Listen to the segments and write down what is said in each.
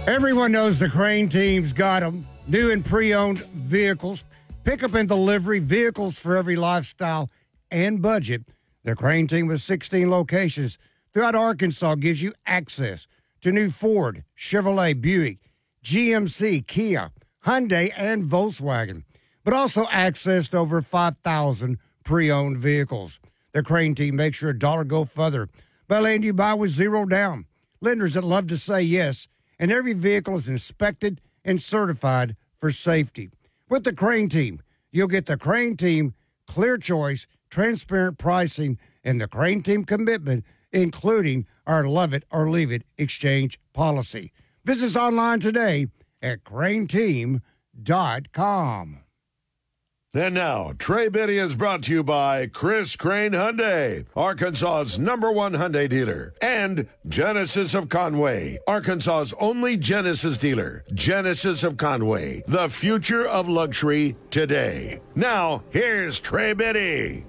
Everyone knows the Crane team's got them. New and pre-owned vehicles, pickup and delivery, vehicles for every lifestyle and budget. The Crane team with 16 locations throughout Arkansas gives you access to new Ford, Chevrolet, Buick, GMC, Kia, Hyundai, and Volkswagen, but also access to over 5,000 pre-owned vehicles. The Crane team makes your dollar go further by letting you buy with zero down. Lenders that love to say yes, and every vehicle is inspected and certified for safety. With the Crane team, you'll get the Crane team clear choice, transparent pricing, and the Crane team commitment, including our love it or leave it exchange policy. Visit us online today at craneteam.com. And now, Trey Biddy is brought to you by Chris Crane Hyundai, Arkansas's #1 Hyundai dealer, and Genesis of Conway, Arkansas's only Genesis dealer. Genesis of Conway, the future of luxury today. Now, here's Trey Biddy.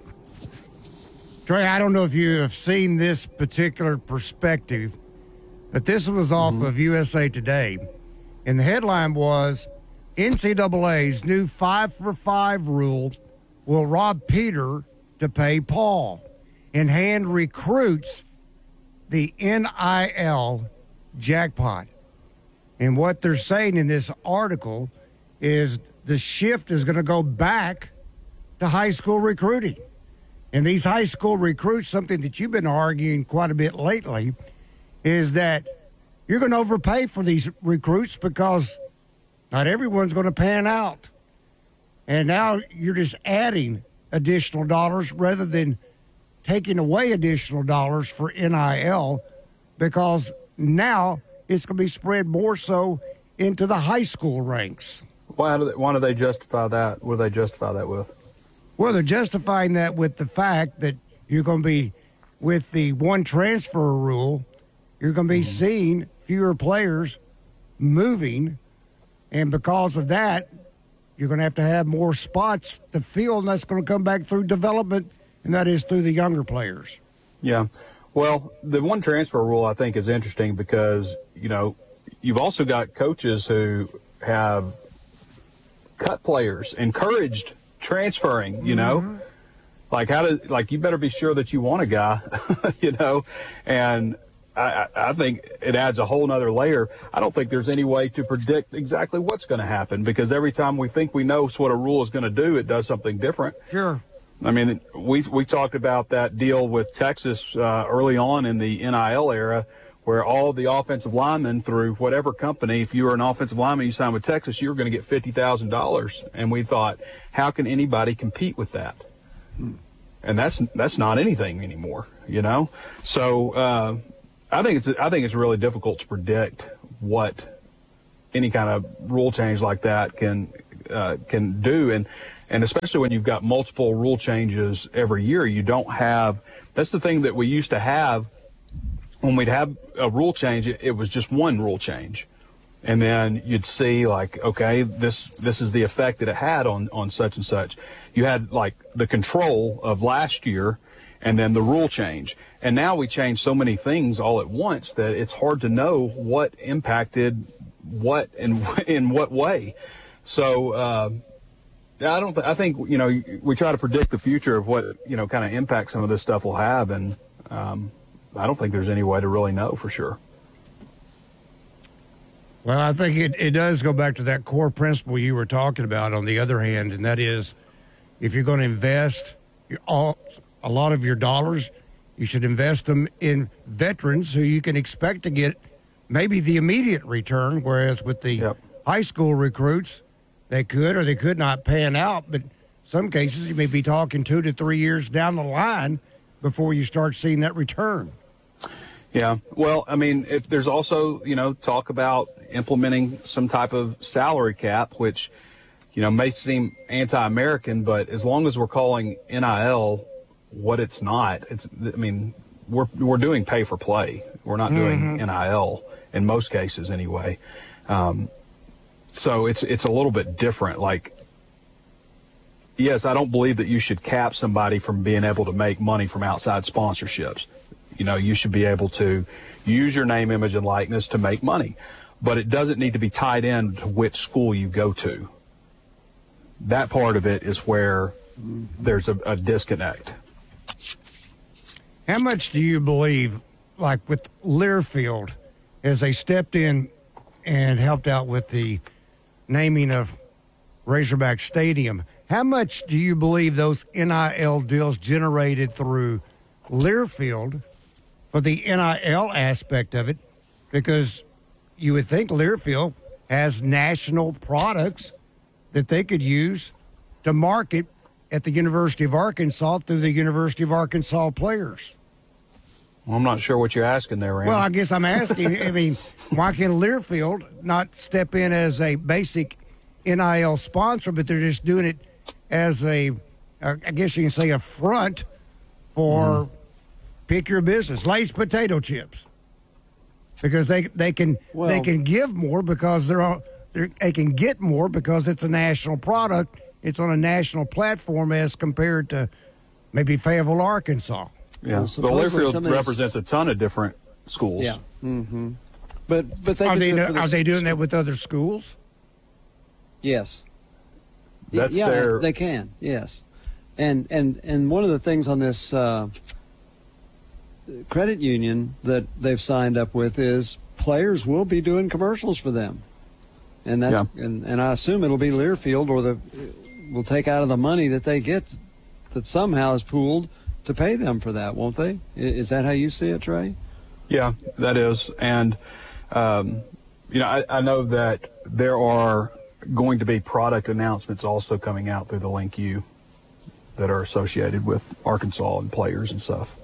Trey, I don't know if you have seen this particular perspective, but this was off of USA Today, and the headline was, NCAA's new 5-for-5 rule will rob Peter to pay Paul and hand recruits the NIL jackpot. And what they're saying in this article is the shift is going to go back to high school recruiting. And these high school recruits, something that you've been arguing quite a bit lately, is that you're going to overpay for these recruits because not everyone's going to pan out. And now you're just adding additional dollars rather than taking away additional dollars for NIL, because now it's going to be spread more so into the high school ranks. Why do they justify that? What do they justify that with? Well, they're justifying that with the fact that you're going to be, with the one transfer rule, you're going to be seeing fewer players moving. And because of that, you're going to have more spots to fill, and that's going to come back through development, and that is through the younger players. Yeah. Well, the one transfer rule I think is interesting because, you've also got coaches who have cut players, encouraged transferring, Like you better be sure that you want a guy, and I think it adds a whole nother layer. I don't think there's any way to predict exactly what's going to happen because every time we think we know what a rule is going to do, it does something different. Sure. I mean, we talked about that deal with Texas early on in the NIL era where all the offensive linemen through whatever company, if you were an offensive lineman, you signed with Texas, you were going to get $50,000. And we thought, how can anybody compete with that? And that's not anything anymore, So, I think it's really difficult to predict what any kind of rule change like that can do, and especially when you've got multiple rule changes every year. You don't have. That's the thing that we used to have when we'd have a rule change. It was just one rule change, and then you'd see okay, this is the effect that it had on such and such. You had the control of last year. And then the rule change. And now we change so many things all at once that it's hard to know what impacted what and in what way. So I think, we try to predict the future of what, kind of impact some of this stuff will have. And I don't think there's any way to really know for sure. Well, I think it does go back to that core principle you were talking about on the other hand, and that is if you're going to invest a lot of your dollars, you should invest them in veterans who you can expect to get maybe the immediate return, whereas with the high school recruits, they could or they could not pan out. But some cases, you may be talking 2 to 3 years down the line before you start seeing that return. Yeah. Well, I mean, there's also, talk about implementing some type of salary cap, which, may seem anti-American, but as long as we're calling NIL what it's not, we're doing pay for play. We're not doing NIL in most cases anyway. So it's a little bit different. Yes, I don't believe that you should cap somebody from being able to make money from outside sponsorships. You should be able to use your name, image, and likeness to make money. but it doesn't need to be tied in to which school you go to. That part of it is where there's a disconnect. How much do you believe, like with Learfield, as they stepped in and helped out with the naming of Razorback Stadium, how much do you believe those NIL deals generated through Learfield for the NIL aspect of it? Because you would think Learfield has national products that they could use to market at the University of Arkansas through the University of Arkansas players. Well, I'm not sure what you're asking there, Randy. Well, I guess I'm asking, I mean, why can Learfield not step in as a basic NIL sponsor, but they're just doing it as I guess you can say, a front for pick your business, Lay's potato chips, because they can give more because they can get more because it's a national product. It's on a national platform as compared to maybe Fayetteville, Arkansas. Yeah, so Learfield represents a ton of different schools. Yeah, but are they doing that with other schools? Yes. That's their. They can. Yes, and one of the things on this credit union that they've signed up with is players will be doing commercials for them, and that's and I assume it'll be Learfield or will take out of the money that they get that somehow is pooled to pay them for that, won't they? Is that how you see it, Trey? Yeah, that is, and I know that there are going to be product announcements also coming out through the Link U that are associated with Arkansas and players and stuff.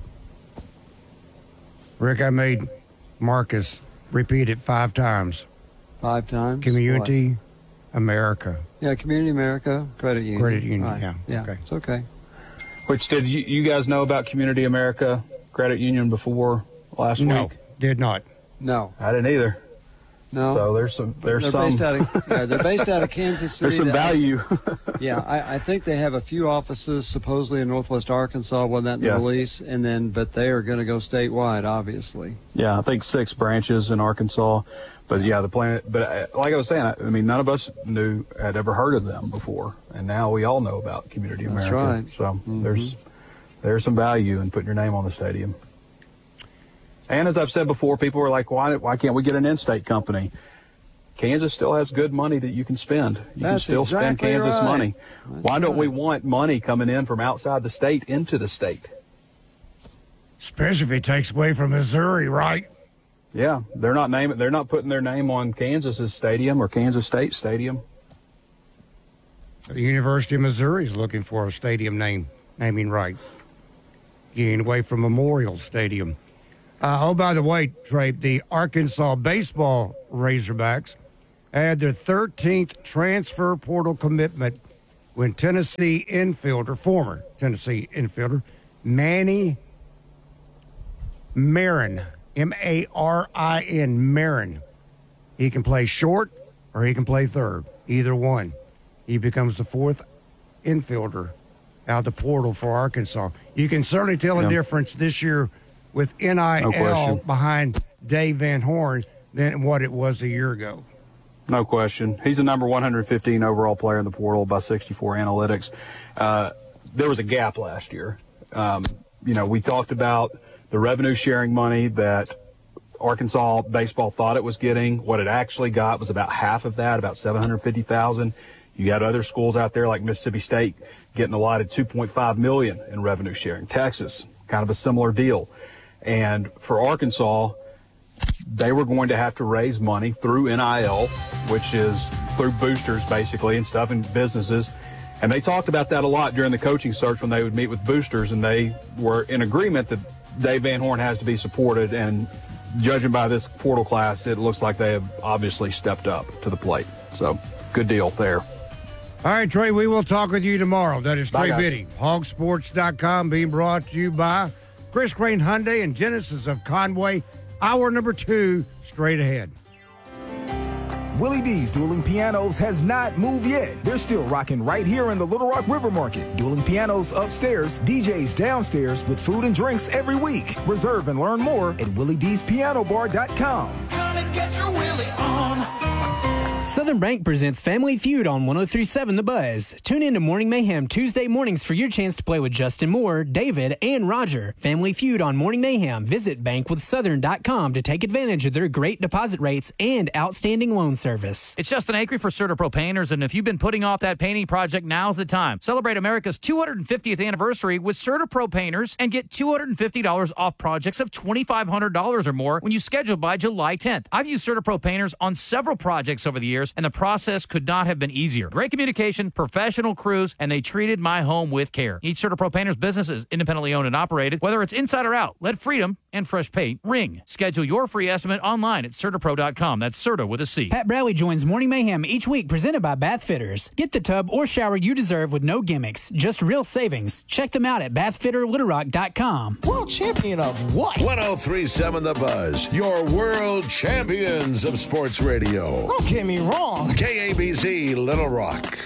Rick, I made Marcus repeat it 5 times. 5 times? Community America. Yeah, Community America Credit Union. Credit Union, right. Yeah, okay. It's okay. Which, did you guys know about Community America Credit Union before last week? No, did not. No. I didn't either. No. So there's some. They're based out of Kansas City. There's some value. Yeah, I think they have a few offices supposedly in Northwest Arkansas. Wasn't that in the release? But they are going to go statewide, obviously. Yeah, I think 6 branches in Arkansas. But yeah, the plan. But like I was saying, I mean, none of us had ever heard of them before, and now we all know about Community America. That's right. So there's some value in putting your name on the stadium. And as I've said before, people are like, why can't we get an in-state company? Kansas still has good money that you can spend. You can still spend Kansas money. Why don't we want money coming in from outside the state into the state? Especially if it takes away from Missouri, right? Yeah, they're not putting their name on Kansas's stadium or Kansas State Stadium. The University of Missouri is looking for a stadium naming right. Getting away from Memorial Stadium. By the way, Trey, the Arkansas baseball Razorbacks had their 13th transfer portal commitment when former Tennessee infielder, Manny Marin, M-A-R-I-N, Marin. He can play short or he can play third, either one. He becomes the 4th infielder out the portal for Arkansas. You can certainly tell a difference this year with NIL behind Dave Van Horn than what it was a year ago. No question. He's the number 115 overall player in the portal by 64 Analytics. There was a gap last year. We talked about the revenue sharing money that Arkansas baseball thought it was getting. What it actually got was about half of that, about $750,000. You got other schools out there like Mississippi State getting allotted $2.5 million in revenue sharing. Texas, kind of a similar deal. And for Arkansas, they were going to have to raise money through NIL, which is through boosters basically and stuff in businesses. And they talked about that a lot during the coaching search when they would meet with boosters, and they were in agreement that Dave Van Horn has to be supported. And judging by this portal class, it looks like they have obviously stepped up to the plate. So good deal there. All right, Trey, we will talk with you tomorrow. That is Trey Biddy, hogsports.com, being brought to you by Chris Crane Hyundai and Genesis of Conway. Hour number 2, straight ahead. Willie D's Dueling Pianos has not moved yet. They're still rocking right here in the Little Rock River Market. Dueling Pianos upstairs, DJs downstairs with food and drinks every week. Reserve and learn more at williedspianobar.com. time and get your Willie on. Southern Bank presents Family Feud on 103.7 The Buzz. Tune in to Morning Mayhem Tuesday mornings for your chance to play with Justin Moore, David, and Roger. Family Feud on Morning Mayhem. Visit bankwithsouthern.com to take advantage of their great deposit rates and outstanding loan service. It's Justin Acri for CertaPro Painters, and if you've been putting off that painting project, now's the time. Celebrate America's 250th anniversary with CertaPro Painters and get $250 off projects of $2,500 or more when you schedule by July 10th. I've used CertaPro Painters on several projects over the years, and the process could not have been easier. Great communication, professional crews, and they treated my home with care. Each CertaPro Painters business is independently owned and operated. Whether it's inside or out, let freedom and fresh paint ring. Schedule your free estimate online at CertaPro.com. That's Certa with a C. Pat Bradley joins Morning Mayhem each week, presented by Bath Fitters. Get the tub or shower you deserve with no gimmicks, just real savings. Check them out at BathFitterLittleRock.com. World champion of what? 103.7 The Buzz, your world champions of sports radio. Don't get me wrong. KABZ Little Rock.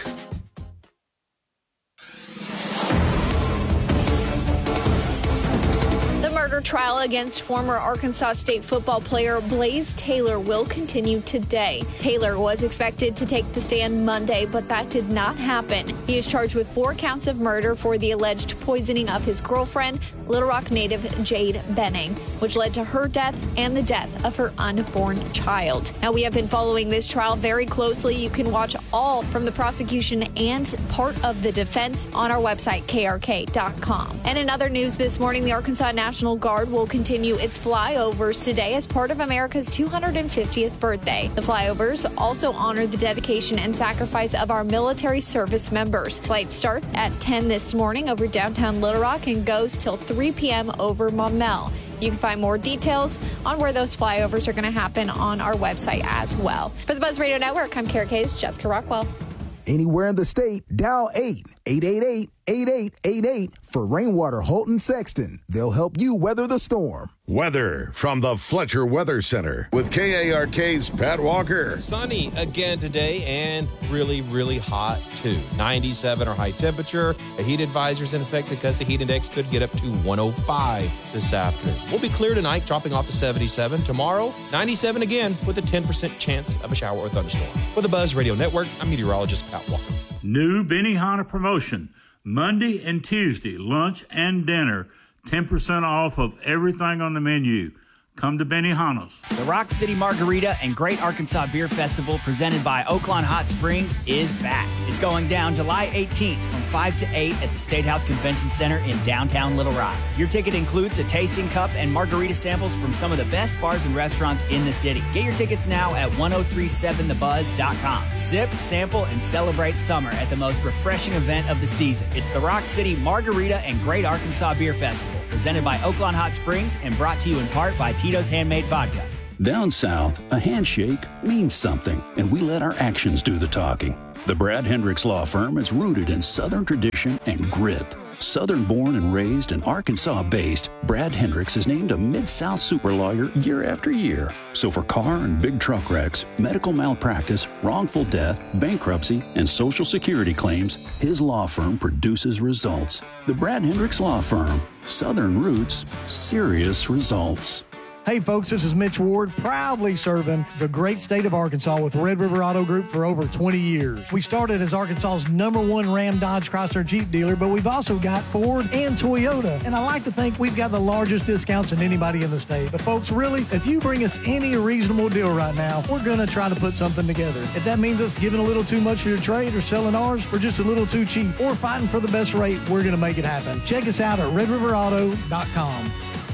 The murder trial against former Arkansas State football player Blaze Taylor will continue today. Taylor was expected to take the stand Monday, but that did not happen. He is charged with 4 counts of murder for the alleged poisoning of his girlfriend, Little Rock native Jade Benning, which led to her death and the death of her unborn child. Now, we have been following this trial very closely. You can watch all from the prosecution and part of the defense on our website, krk.com. And in other news this morning, the Arkansas National Guard will continue its flyovers today as part of America's 250th birthday. The flyovers also honor the dedication and sacrifice of our military service members. Flights start at 10 this morning over downtown Little Rock and goes till 3 p.m. over Maumelle. You can find more details on where those flyovers are going to happen on our website as well. For the Buzz Radio Network, I'm KRK's Jessica Rockwell. Anywhere in the state, dial 888-8888 for Rainwater Holton Sexton. They'll help you weather the storm. Weather from the Fletcher Weather Center with KARK's Pat Walker. Sunny again today and really, really hot too. 97 our high temperature. A heat advisory is in effect because the heat index could get up to 105 this afternoon. We'll be clear tonight, dropping off to 77. Tomorrow, 97 again with a 10% chance of a shower or thunderstorm. For the Buzz Radio Network, I'm meteorologist Pat Walker. New Benihana promotion. Monday and Tuesday, lunch and dinner, 10% off of everything on the menu. Come to Benihana's. The Rock City Margarita and Great Arkansas Beer Festival, presented by Oaklawn Hot Springs, is back. It's going down July 18th from 5 to 8 at the State House Convention Center in downtown Little Rock. Your ticket includes a tasting cup and margarita samples from some of the best bars and restaurants in the city. Get your tickets now at 1037thebuzz.com. Sip, sample, and celebrate summer at the most refreshing event of the season. It's the Rock City Margarita and Great Arkansas Beer Festival, presented by Oaklawn Hot Springs and brought to you in part by Tito's Handmade Vodka. Down south, a handshake means something, and we let our actions do the talking. The Brad Hendricks Law Firm is rooted in Southern tradition and grit. Southern born and raised and Arkansas based, Brad Hendricks is named a Mid-South super lawyer year after year. So for car and big truck wrecks, medical malpractice, wrongful death, bankruptcy, and Social Security claims, his law firm produces results. The Brad Hendricks Law Firm. Southern roots, serious results. Hey folks, this is Mitch Ward, proudly serving the great state of Arkansas with Red River Auto Group for over 20 years. We started as Arkansas's #1 Ram Dodge Chrysler Jeep dealer, but we've also got Ford and Toyota. And I like to think we've got the largest discounts than anybody in the state. But folks, really, if you bring us any reasonable deal right now, we're going to try to put something together. If that means us giving a little too much for your trade or selling ours for just a little too cheap or fighting for the best rate, we're going to make it happen. Check us out at redriverauto.com.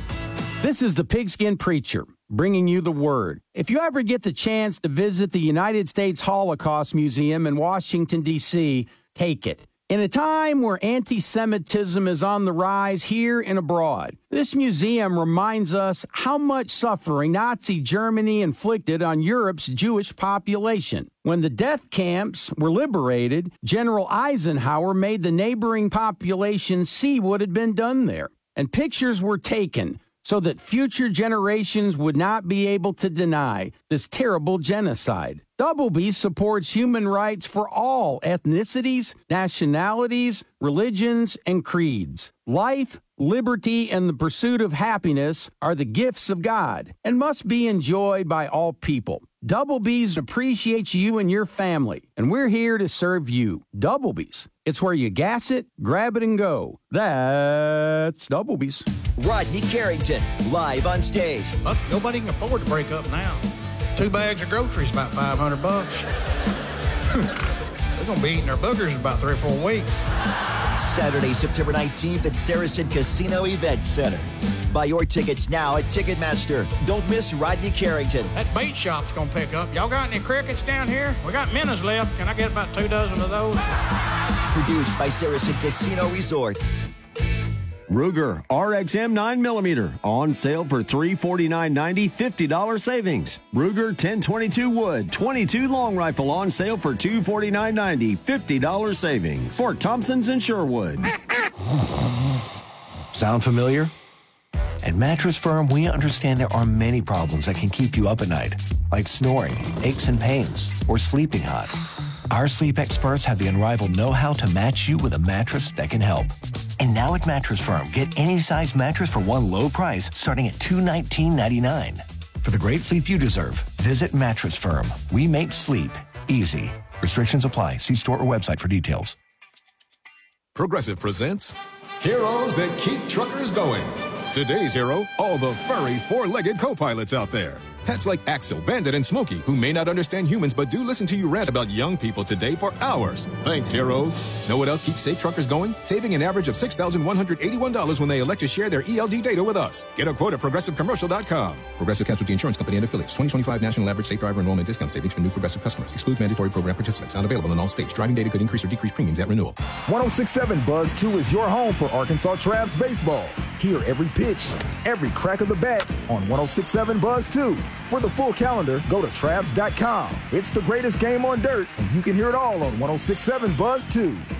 This is the Pigskin Preacher, bringing you the word. If you ever get the chance to visit the United States Holocaust Museum in Washington, D.C., take it. In a time where anti-Semitism is on the rise here and abroad, this museum reminds us how much suffering Nazi Germany inflicted on Europe's Jewish population. When the death camps were liberated, General Eisenhower made the neighboring population see what had been done there, and pictures were taken so that future generations would not be able to deny this terrible genocide. Doubleby supports human rights for all ethnicities, nationalities, religions, and creeds. Life, Liberty and the pursuit of happiness are the gifts of God and must be enjoyed by all people. Double B's appreciates you and your family, and we're here to serve you. Double B's. It's where you gas it, grab it, and go. That's Double B's. Rodney Carrington, live on stage. Look, nobody can afford to break up now. 2 bags of groceries, about $500. We're going to be eating our boogers in about 3 or 4 weeks. Saturday, September 19th at Saracen Casino Event Center. Buy your tickets now at Ticketmaster. Don't miss Rodney Carrington. That bait shop's going to pick up. Y'all got any crickets down here? We got minnows left. Can I get about 2 dozen of those? Produced by Saracen Casino Resort. Ruger RXM 9mm on sale for $349.90, $50 savings. Ruger 1022 Wood 22 long rifle on sale for $249.90, $50 savings. Fort Thompson's in Sherwood. Sound familiar? At Mattress Firm, we understand there are many problems that can keep you up at night, like snoring, aches and pains, or sleeping hot. Our sleep experts have the unrivaled know-how to match you with a mattress that can help. And now at Mattress Firm, get any size mattress for one low price starting at $219.99. For the great sleep you deserve, visit Mattress Firm. We make sleep easy. Restrictions apply. See store or website for details. Progressive presents Heroes That Keep Truckers Going. Today's hero, all the furry four-legged co-pilots out there. Pets like Axel, Bandit, and Smokey, who may not understand humans but do listen to you rant about young people today for hours. Thanks, heroes. Know what else keeps safe truckers going? Saving an average of $6,181 when they elect to share their ELD data with us. Get a quote at ProgressiveCommercial.com. Progressive Casualty Insurance Company and Affiliates. 2025 National Average Safe Driver Enrollment Discount Savings for new Progressive customers. Excludes mandatory program participants. Not available in all states. Driving data could increase or decrease premiums at renewal. 106.7 Buzz 2 is your home for Arkansas Trabs baseball. Hear every pitch, every crack of the bat on 106.7 Buzz 2. For the full calendar, go to Trabs.com. It's the greatest game on dirt, and you can hear it all on 106.7 Buzz 2.